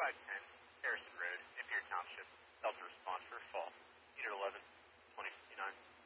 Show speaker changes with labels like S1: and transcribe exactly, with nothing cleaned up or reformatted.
S1: five ten Harrison Road, Napier Township. Delta response for fall. Unit eleven, twenty fifty-nine.